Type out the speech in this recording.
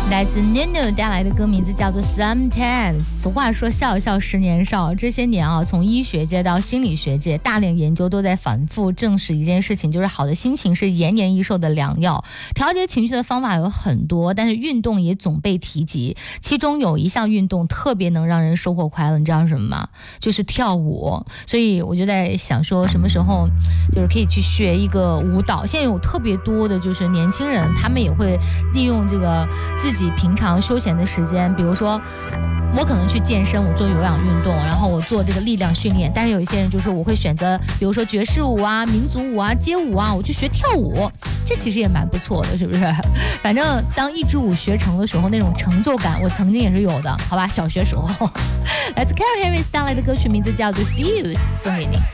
来自 Nunu 带来的歌名字叫做 Sometimes。 俗话说笑一笑10年少，这些年啊，从医学界到心理学界，大量研究都在反复证实一件事情，就是好的心情是延年益寿的良药。调节情绪的方法有很多，但是运动也总被提及，其中有一项运动特别能让人收获快乐，你知道什么吗？就是跳舞。所以我就在想说，什么时候就是可以去学一个舞蹈。现在有特别多的就是年轻人，他们也会利用这个自己平常休闲的时间，比如说我可能去健身，我做有氧运动，然后我做这个力量训练。但是有一些人就是我会选择，比如说爵士舞啊、民族舞啊、街舞啊，我去学跳舞，这其实也蛮不错的，是不是？反正当一支舞学成的时候，那种成就感，我曾经也是有的，好吧？小学时候。来自 Carrie Harris 带来的歌曲名字叫做 Fuse， 送给你。